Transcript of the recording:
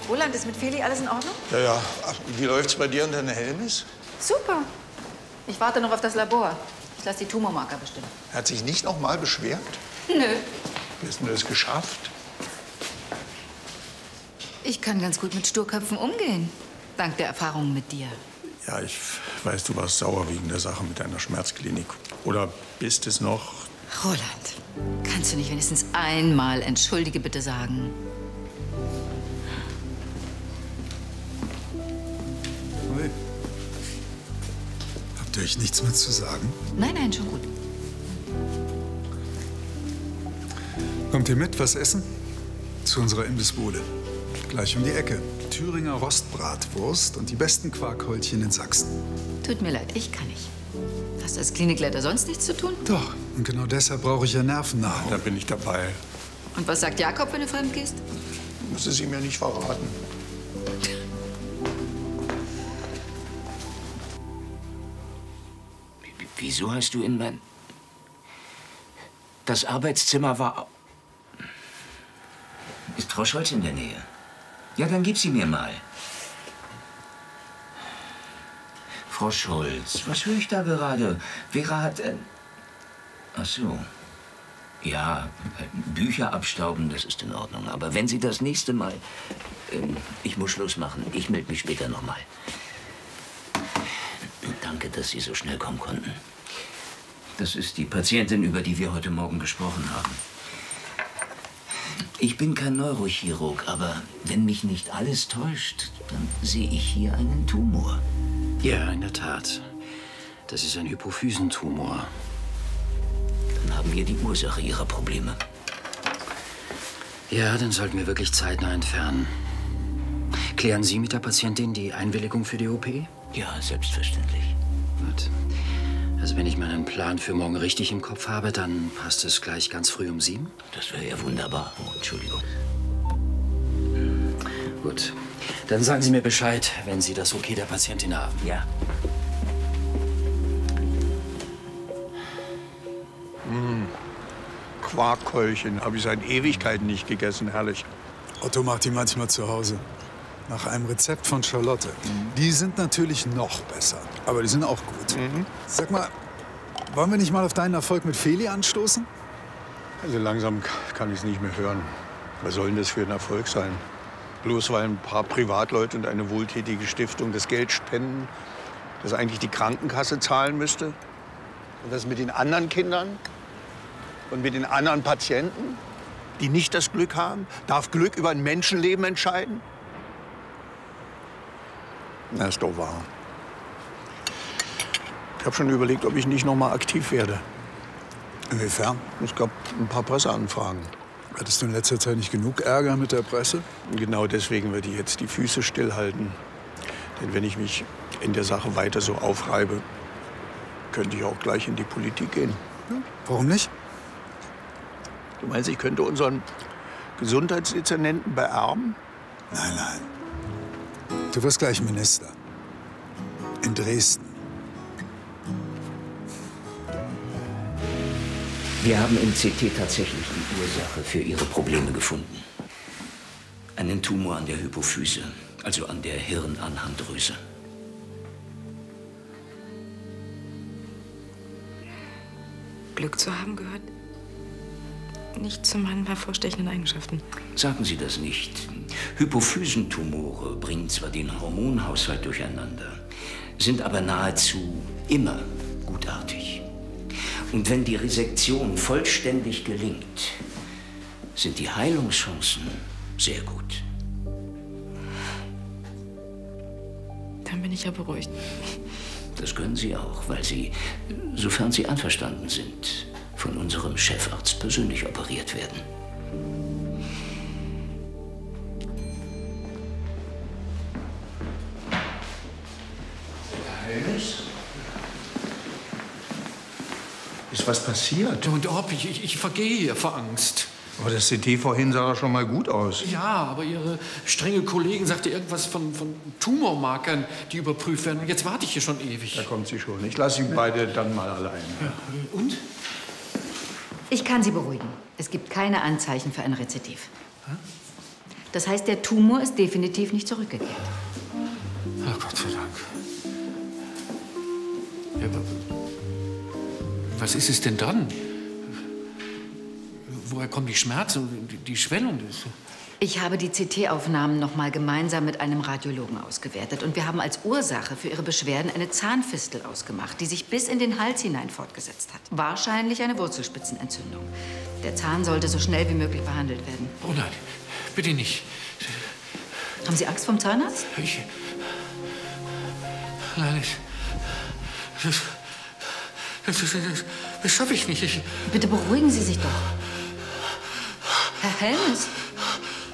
Roland, ist mit Feli alles in Ordnung? Ja, ja. Ach, wie läuft's bei dir und deiner Helmis? Super. Ich warte noch auf das Labor. Ich lasse die Tumormarker bestimmen. Er hat sich nicht noch mal beschwert? Nö. Wie hast du das geschafft? Ich kann ganz gut mit Sturköpfen umgehen. Dank der Erfahrungen mit dir. Ja, ich weiß, du warst sauer wegen der Sache mit deiner Schmerzklinik. Oder bist es noch? Roland, kannst du nicht wenigstens einmal Entschuldige bitte sagen? Hey. Habt ihr euch nichts mehr zu sagen? Nein, nein, schon gut. Kommt ihr mit, was essen? Zu unserer Imbissbude. Gleich um die Ecke. Thüringer Rostbratwurst und die besten Quarkhäulchen in Sachsen. Tut mir leid, ich kann nicht. Hast du als Klinikleiter sonst nichts zu tun? Doch, und genau deshalb brauche ich ja Nervennahrung. Da bin ich dabei. Und was sagt Jakob, wenn du fremd gehst? Du musst es ihm ja nicht verraten. Wieso hast du in mein... Das Arbeitszimmer war... Ist Frau Scholz in der Nähe? Ja, dann gib sie mir mal. Frau Scholz, was höre ich da gerade? Vera hat... Ach so. Ja, Bücher abstauben, das ist in Ordnung. Aber wenn Sie das nächste Mal... ich muss Schluss machen. Ich melde mich später noch mal. Danke, dass Sie so schnell kommen konnten. Das ist die Patientin, über die wir heute Morgen gesprochen haben. Ich bin kein Neurochirurg, aber wenn mich nicht alles täuscht, dann sehe ich hier einen Tumor. Ja, in der Tat. Das ist ein Hypophysentumor. Dann haben wir die Ursache Ihrer Probleme. Ja, dann sollten wir wirklich zeitnah entfernen. Klären Sie mit der Patientin die Einwilligung für die OP? Ja, selbstverständlich. Gut. Also wenn ich meinen Plan für morgen richtig im Kopf habe, dann passt es gleich ganz früh um 7? Das wäre ja wunderbar. Oh, Entschuldigung. Gut. Dann sagen Sie mir Bescheid, wenn Sie das Okay der Patientin haben. Ja. Quarkhäulchen habe ich seit Ewigkeiten nicht gegessen. Herrlich. Otto macht die manchmal zu Hause. Nach einem Rezept von Charlotte. Die sind natürlich noch besser, aber die sind auch gut. Sag mal, wollen wir nicht mal auf deinen Erfolg mit Feli anstoßen? Also langsam kann ich es nicht mehr hören. Was soll denn das für ein Erfolg sein? Bloß weil ein paar Privatleute und eine wohltätige Stiftung das Geld spenden, das eigentlich die Krankenkasse zahlen müsste? Und was mit den anderen Kindern? Und mit den anderen Patienten, die nicht das Glück haben? Darf Glück über ein Menschenleben entscheiden? Na, ist doch wahr. Ich habe schon überlegt, ob ich nicht noch mal aktiv werde. Inwiefern? Es gab ein paar Presseanfragen. Hattest du in letzter Zeit nicht genug Ärger mit der Presse? Genau deswegen werde ich jetzt die Füße stillhalten. Denn wenn ich mich in der Sache weiter so aufreibe, könnte ich auch gleich in die Politik gehen. Ja, warum nicht? Du meinst, ich könnte unseren Gesundheitsdezernenten beerben? Nein, nein. Du wirst gleich Minister. In Dresden. Wir haben im CT tatsächlich die Ursache für Ihre Probleme gefunden. Einen Tumor an der Hypophyse, also an der Hirnanhangdrüse. Glück zu haben gehört nicht zu meinen hervorstechenden Eigenschaften. Sagen Sie das nicht. Hypophysentumore bringen zwar den Hormonhaushalt durcheinander, sind aber nahezu immer gutartig. Und wenn die Resektion vollständig gelingt, sind die Heilungschancen sehr gut. Dann bin ich ja beruhigt. Das können Sie auch, weil Sie, sofern Sie einverstanden sind, von unserem Chefarzt persönlich operiert werden. Helmis? Ist was passiert? Und ob, ich vergehe hier vor Angst. Aber das CT vorhin sah doch schon mal gut aus. Ja, aber Ihre strenge Kollegin sagte irgendwas von Tumormarkern, die überprüft werden. Und jetzt warte ich hier schon ewig. Da kommt sie schon. Ich lasse Sie beide dann mal allein. Ja, und? Ich kann Sie beruhigen. Es gibt keine Anzeichen für ein Rezidiv. Das heißt, der Tumor ist definitiv nicht zurückgekehrt. Oh, Gott sei Dank. Ja, aber was ist es denn dann? Woher kommen die Schmerzen und die Schwellung? Ich habe die CT-Aufnahmen noch mal gemeinsam mit einem Radiologen ausgewertet. Und wir haben als Ursache für Ihre Beschwerden eine Zahnfistel ausgemacht, die sich bis in den Hals hinein fortgesetzt hat. Wahrscheinlich eine Wurzelspitzenentzündung. Der Zahn sollte so schnell wie möglich behandelt werden. Oh nein, bitte nicht. Haben Sie Angst vom Zahnarzt? Nein, das schaffe ich nicht. Bitte beruhigen Sie sich doch. Herr Helmes.